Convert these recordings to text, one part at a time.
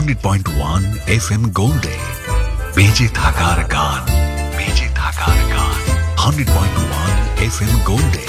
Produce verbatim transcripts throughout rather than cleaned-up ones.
Hundred point one F M গোল্ডে বেঁচে থাকার গান, বেঁচে থাকার গান, hundred point one F M গোল্ডে।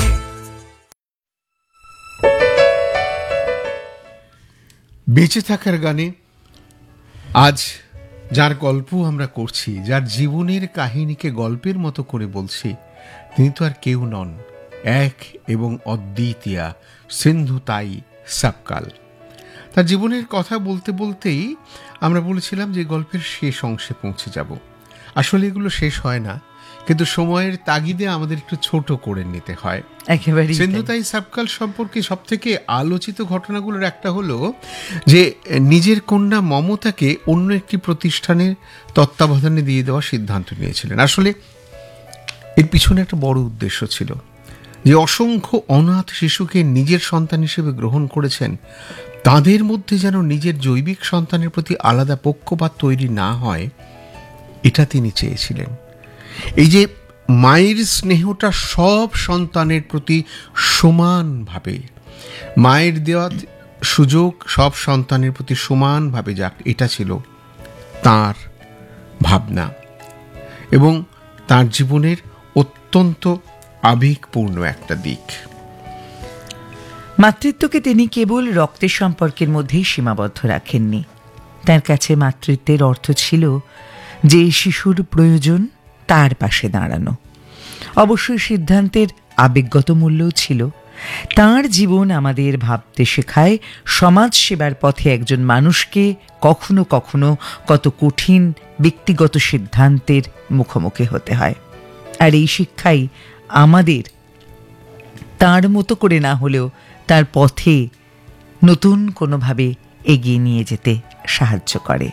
বেঁচে থাকার গানে আজ যার গল্প আমরা করছি, যার জীবনের কাহিনীকে গল্পের মতো করে বলছি, তিনি তো আর কেউ নন, এক এবং অদ্বিতীয়া সিন্ধুতাই সাপকাল। তার জীবনের কথা বলতে বলতেই আমরা বলেছিলাম যে গল্পের শেষ অংশে পৌঁছে যাব। আসলে এগুলো শেষ হয় না, কিন্তু সময়ের তাগিদে আমাদের একটু ছোট করে নিতে হয়। একেবারে সিন্ধুতাই সাপকাল সম্পর্কে সব থেকে আলোচিত ঘটনাগুলোর একটা হলো যে নিজের কন্যা মমতাকে অন্য একটি প্রতিষ্ঠানের তত্ত্বাবধানে দিয়ে দেওয়ার সিদ্ধান্ত নিয়েছিলেন। আসলে এর পিছনে একটা বড় উদ্দেশ্য ছিল, যে অসংখ্য অনাথ শিশুকে নিজের সন্তান হিসেবে গ্রহণ করেছেন, তাদের মধ্যে যেন নিজের জৈবিক সন্তানের প্রতি আলাদা পক্ষপাত তৈরি না হয়, এটা তিনি চেয়েছিলেন। এই যে মায়ের স্নেহটা সব সন্তানের প্রতি সমানভাবে, মায়ের দেওয়া সুযোগ সব সন্তানের প্রতি সমানভাবে যাক, এটা ছিল তার ভাবনা এবং তার জীবনের অত্যন্ত আবেগপূর্ণ একটা দিক। মাতৃত্বকে তিনি কেবল রক্তের সম্পর্কের মধ্যেই সীমাবদ্ধ রাখেননি। তার কাছে মাতৃত্বের অর্থ ছিল যে শিশুর প্রয়োজন তার পাশে দাঁড়ানো। অবশ্যই সিদ্ধান্তের আবেগগত মূল্যও ছিল। তাঁর জীবন আমাদের ভাবতে শেখায় সমাজ সেবার পথে একজন মানুষকে কখনো কখনো কত কঠিন ব্যক্তিগত সিদ্ধান্তের মুখোমুখি হতে হয়। আর এই শিক্ষাই আমাদের তার মতো করে না হলেও তার পথে নতুন কোনোভাবে এগিয়ে নিয়ে যেতে সাহায্য করে।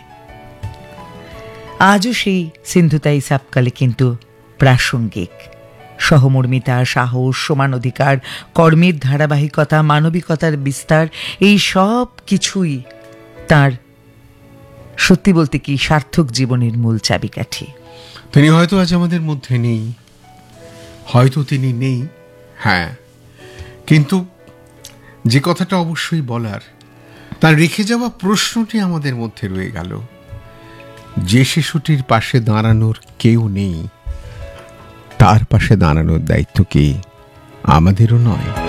আজও সেই সিন্ধুতাই সাপকালে কিন্তু প্রাসঙ্গিক। সহমর্মিতা, সাহস, সমান অধিকার, কর্মের ধারাবাহিকতা, মানবিকতার বিস্তার, এই সব কিছুই তার সত্যি বলতে কি সার্থক জীবনের মূল চাবিকাঠি। তিনি হয়তো আজ আমাদের মধ্যে নেই, হয়তো তিনি নেই, হ্যাঁ, কিন্তু যে কথাটা অবশ্যই বলার, তার রেখে যাওয়া প্রশ্নটি আমাদের মধ্যে রয়ে গেল। যে শিশুটির পাশে দাঁড়ানোর কেউ নেই, তার পাশে দাঁড়ানোর দায়িত্ব কি আমাদেরও নয়?